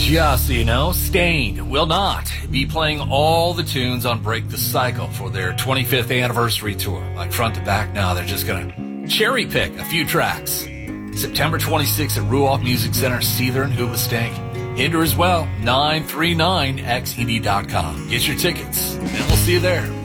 just so you know, Staind will not be playing all the tunes on Break the Cycle for their 25th anniversary tour. Like front to back now, they're just going to cherry pick a few tracks. September 26th at Ruoff Music Center, Seether and Hoobastank. Hinder as well, 939xed.com. Get your tickets, and we'll see you there.